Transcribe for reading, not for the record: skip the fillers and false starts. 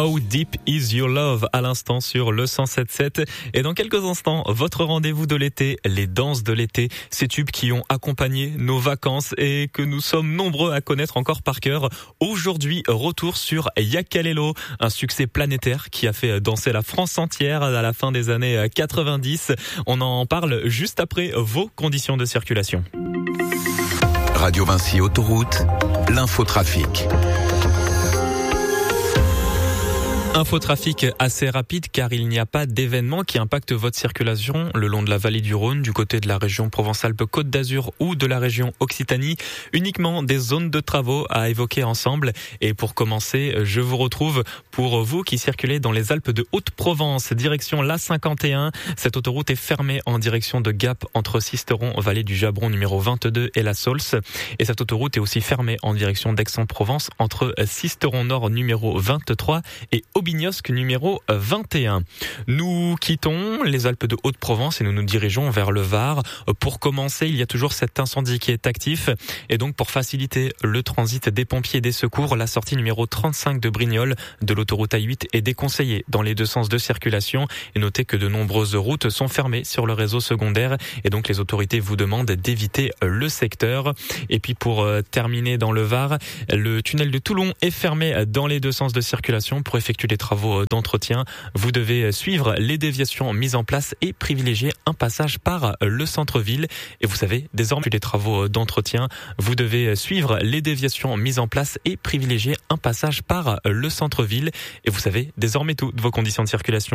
How Deep Is Your Love à l'instant sur le 107.7. Et dans quelques instants, votre rendez-vous de l'été, les danses de l'été, ces tubes qui ont accompagné nos vacances et que nous sommes nombreux à connaître encore par cœur. Aujourd'hui, retour sur Yakalelo, un succès planétaire qui a fait danser la France entière à la fin des années 90. On en parle juste après vos conditions de circulation. Radio Vinci Autoroute, l'infotrafic. Infotrafic assez rapide car il n'y a pas d'événement qui impacte votre circulation le long de la vallée du Rhône, du côté de la région Provence-Alpes-Côte d'Azur ou de la région Occitanie. Uniquement des zones de travaux à évoquer ensemble. Et pour commencer, je vous retrouve pour vous qui circulez dans les Alpes de Haute-Provence, direction l'A51. Cette autoroute est fermée en direction de Gap entre Sisteron, vallée du Jabron numéro 22 et la Saulce. Et cette autoroute est aussi fermée en direction d'Aix-en-Provence entre Sisteron Nord numéro 23 et Aubignosc numéro 21. Nous quittons les Alpes de Haute-Provence et nous nous dirigeons vers le Var. Pour commencer, il y a toujours cet incendie qui est actif et donc pour faciliter le transit des pompiers et des secours, la sortie numéro 35 de Brignoles de l'autoroute A8 est déconseillée dans les deux sens de circulation. Et notez que de nombreuses routes sont fermées sur le réseau secondaire et donc les autorités vous demandent d'éviter le secteur. Et puis pour terminer dans le Var, le tunnel de Toulon est fermé dans les deux sens de circulation pour effectuer les travaux d'entretien. Vous devez suivre les déviations mises en place et privilégier un passage par le centre-ville. Et vous savez, désormais, les travaux d'entretien, vous devez suivre les déviations mises en place et privilégier un passage par le centre-ville. Et vous savez, désormais tout de vos conditions de circulation.